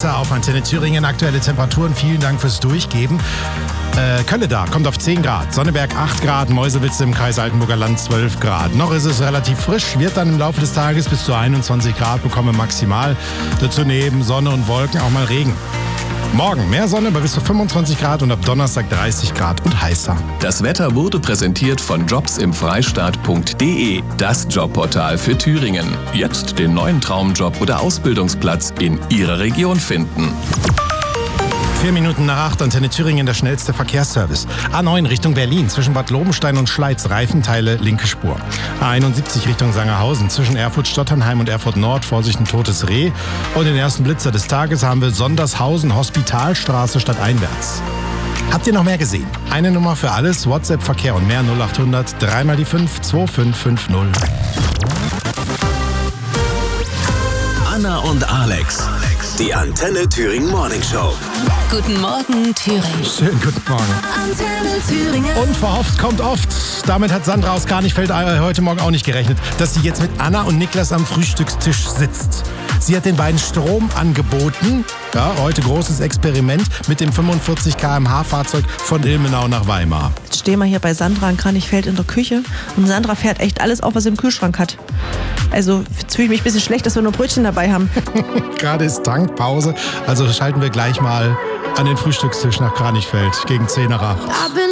Wetter auf Antenne Thüringen. Aktuelle Temperaturen. Vielen Dank fürs Durchgeben. Kölleda kommt auf 10 Grad, Sonneberg 8 Grad, Meuselwitz im Kreis Altenburger Land 12 Grad. Noch ist es relativ frisch, wird dann im Laufe des Tages bis zu 21 Grad bekommen maximal. Dazu neben Sonne und Wolken auch mal Regen. Morgen mehr Sonne bei bis zu 25 Grad und ab Donnerstag 30 Grad und heißer. Das Wetter wurde präsentiert von jobsimfreistaat.de, das Jobportal für Thüringen. Jetzt den neuen Traumjob oder Ausbildungsplatz in Ihrer Region finden. 4 Minuten nach 8, Antenne Thüringen, der schnellste Verkehrsservice. A9 Richtung Berlin, zwischen Bad Lobenstein und Schleiz, Reifenteile, linke Spur. A71 Richtung Sangerhausen, zwischen Erfurt-Stotternheim und Erfurt-Nord, Vorsicht, ein totes Reh. Und den ersten Blitzer des Tages haben wir Sondershausen, Hospitalstraße stadteinwärts. Habt ihr noch mehr gesehen? Eine Nummer für alles, WhatsApp, Verkehr und mehr 0800 3 mal die 5 2550. Anna und Alex, die Antenne Thüringen Morning Show. Guten Morgen, Thüringen. Schönen guten Morgen. Antenne Thüringen. Unverhofft kommt oft. Damit hat Sandra aus Kranichfeld heute Morgen auch nicht gerechnet, dass sie jetzt mit Anna und Niklas am Frühstückstisch sitzt. Sie hat den beiden Strom angeboten. Ja, heute großes Experiment mit dem 45 km/h Fahrzeug von Ilmenau nach Weimar. Jetzt stehen wir hier bei Sandra in Kranichfeld in der Küche und Sandra fährt echt alles auf, was sie im Kühlschrank hat. Also jetzt fühle ich mich ein bisschen schlecht, dass wir nur Brötchen dabei haben. Gerade ist Tankpause, also schalten wir gleich mal an den Frühstückstisch nach Kranichfeld gegen 10 nach 8.